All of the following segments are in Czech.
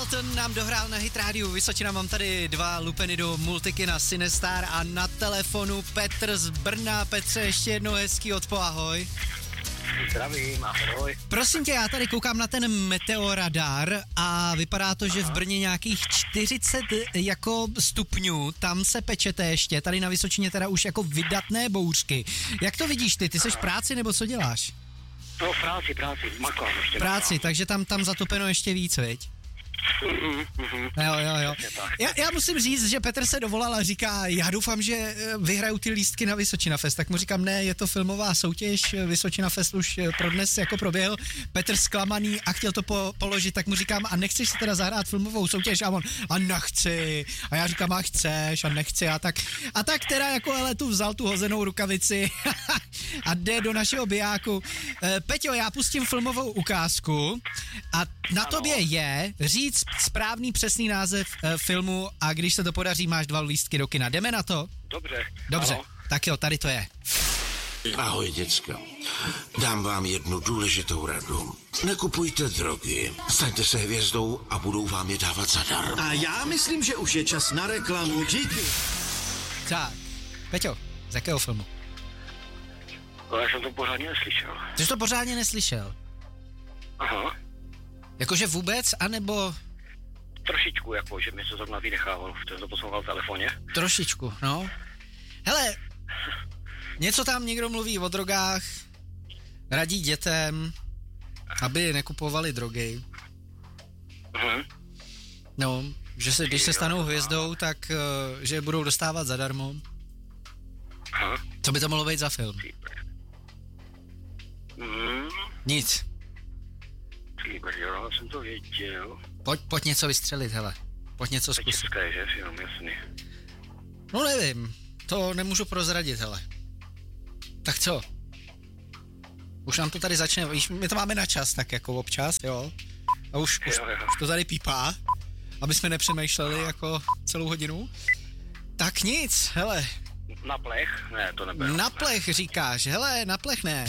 Dalton nám dohrál na Hit Radio Vysočina, mám tady 2 lupeny do Multikina Sinestar a na telefonu Petr z Brna. Petře, ještě jednou hezký odpol, ahoj. Zdravím, ahoj. Prosím tě, já tady koukám na ten meteoradar a vypadá to, že v Brně nějakých 40 jako stupňů, tam se pečete ještě, tady na Vysočině teda už jako vydatné bouřky. Jak to vidíš ty? Ty seš v práci nebo co děláš? No, práci, makám ještě. Práci, takže tam zatopeno ještě víc, viď? Jo. Já musím říct, že Petr se dovolal a říká, já doufám, že vyhrajou ty lístky na Vysočina Fest, tak mu říkám, ne, je to filmová soutěž, Vysočina Fest už pro dnes jako proběhl, Petr zklamaný a chtěl to položit, tak mu říkám, a nechceš si teda zahrát filmovou soutěž? A on, a nechci. A já říkám, a chceš, a nechci, a tak teda jako ale tu vzal tu hozenou rukavici a jde do našeho bijáku. Peťo, já pustím filmovou ukázku a na tobě je říct správný přesný název filmu a když se to podaří, máš 2 lístky do kina. Jdeme na to? Dobře, ano. Tak jo, tady to je. Ahoj, děcka. Dám vám jednu důležitou radu. Nekupujte drogy. Staňte se hvězdou a budou vám je dávat zadarmo. A já myslím, že už je čas na reklamu. Díky. Tak, Peťo, z jakého filmu? Já jsem to pořádně neslyšel. Ty jsi to pořádně neslyšel? Aha. Jakože vůbec, anebo... Trošičku, jako, že mi se zrovna vynechával, jsem to poslouchal v telefoně. Trošičku, no. Hele, něco tam někdo mluví o drogách, radí dětem, aby nekupovali drogy. No, že se, když se stanou hvězdou, tak že budou dostávat zadarmo. Aha. Co by to mohlo být za film? Nic. Já jsem to věděl. Pojď něco vystřelit, hele. Pojď něco zkusit. České, že film, jasný. No nevím, to nemůžu prozradit, hele. Tak co? Už nám to tady začne, víš, my to máme na čas, tak jako občas, jo. A už to tady pípá, aby jsme nepřemýšleli jako celou hodinu. Tak nic, hele. Na plech? Ne, to nebylo. Na plech říkáš, hele, na plech ne.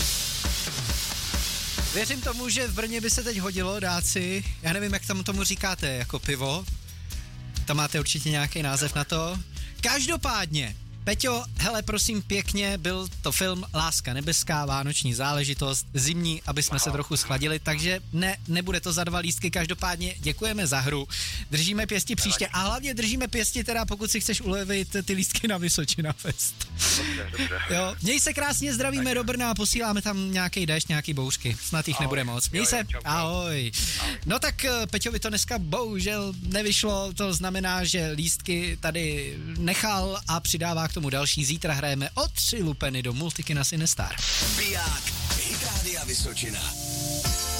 Věřím tomu, že v Brně by se teď hodilo dát si, já nevím, jak tam tomu říkáte, jako pivo. Tam máte určitě nějaký název na to. Každopádně, Peťo, hele, prosím pěkně, byl to film Láska nebeská, vánoční záležitost, zimní, aby jsme se trochu schladili, takže nebude to za 2 lístky, každopádně děkujeme za hru, držíme pěsti příště a hlavně držíme pěsti teda, pokud si chceš ulevit ty lístky na Vysočina Fest. Dobře. Jo, měj se krásně, zdravíme do Brna a posíláme tam nějaký déšť, nějaký bouřky, snad jich nebude moc. Měj se, ahoj. No tak Peťovi to dneska bohužel nevyšlo, to znamená, že lístky tady nechal a přidává k tomu další. Zítra hrajeme o 3 lupeny do Multikina Sinestar. Biják, Hit Rádia Vysočina.